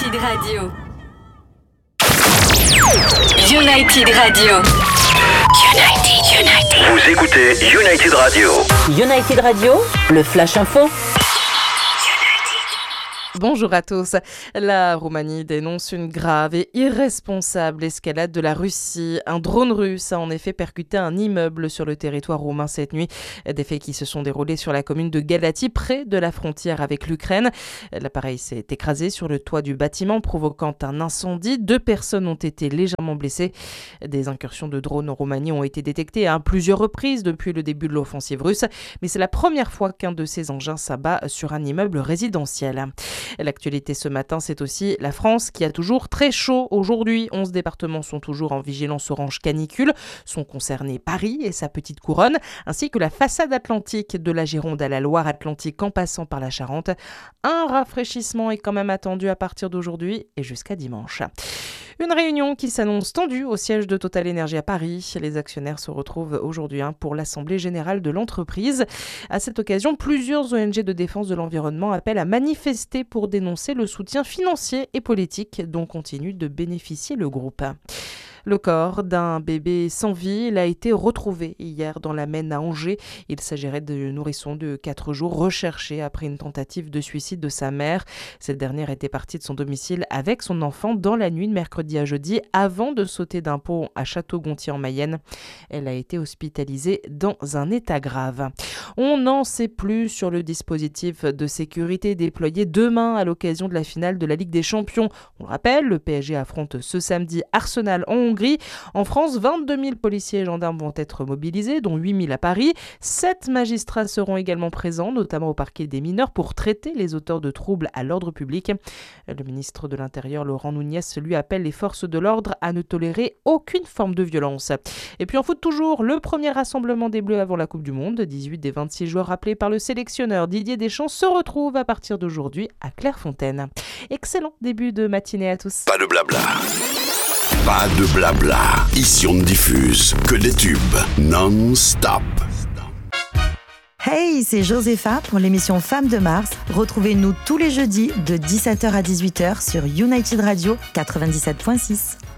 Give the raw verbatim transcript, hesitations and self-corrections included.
United Radio. United Radio. United, United. Vous écoutez United Radio. United Radio, le Flash Info. Bonjour à tous. La Roumanie dénonce une grave et irresponsable escalade de la Russie. Un drone russe a en effet percuté un immeuble sur le territoire roumain cette nuit. Des faits qui se sont déroulés sur la commune de Galati, près de la frontière avec l'Ukraine. L'appareil s'est écrasé sur le toit du bâtiment, provoquant un incendie. Deux personnes ont été légèrement blessées. Des incursions de drones en Roumanie ont été détectées à plusieurs reprises depuis le début de l'offensive russe. Mais c'est la première fois qu'un de ces engins s'abat sur un immeuble résidentiel. L'actualité ce matin, c'est aussi la France qui a toujours très chaud aujourd'hui. onze départements sont toujours en vigilance orange canicule. Sont concernés Paris et sa petite couronne, ainsi que la façade atlantique de la Gironde à la Loire-Atlantique en passant par la Charente. Un rafraîchissement est quand même attendu à partir d'aujourd'hui et jusqu'à dimanche. Une réunion qui s'annonce tendue au siège de Total Énergie à Paris. Les actionnaires se retrouvent aujourd'hui hein, pour l'Assemblée générale de l'entreprise. À cette occasion, plusieurs O N G de défense de l'environnement appellent à manifester pour dénoncer le soutien financier et politique dont continue de bénéficier le groupe. Le corps d'un bébé sans vie il a été retrouvé hier dans la Maine à Angers. Il s'agirait de nourrisson de quatre jours recherché après une tentative de suicide de sa mère. Cette dernière était partie de son domicile avec son enfant dans la nuit de mercredi à jeudi avant de sauter d'un pont à Château-Gontier en Mayenne. Elle a été hospitalisée dans un état grave. On n'en sait plus sur le dispositif de sécurité déployé demain à l'occasion de la finale de la Ligue des Champions. On le rappelle, le P S G affronte ce samedi Arsenal en Hongrie. En France, vingt-deux mille policiers et gendarmes vont être mobilisés, dont huit mille à Paris. Sept magistrats seront également présents, notamment au parquet des mineurs, pour traiter les auteurs de troubles à l'ordre public. Le ministre de l'Intérieur, Laurent Nunez, lui appelle les forces de l'ordre à ne tolérer aucune forme de violence. Et puis en foot toujours, le premier rassemblement des Bleus avant la Coupe du Monde. dix-huit des vingt-six joueurs appelés par le sélectionneur Didier Deschamps se retrouvent à partir d'aujourd'hui à Clairefontaine. Excellent début de matinée à tous. Pas de blabla. Pas de blabla. Ici on ne diffuse que des tubes non-stop. Hey, c'est Josépha pour l'émission Femmes de Mars. Retrouvez-nous tous les jeudis de dix-sept heures à dix-huit heures sur United Radio quatre-vingt-dix-sept virgule six.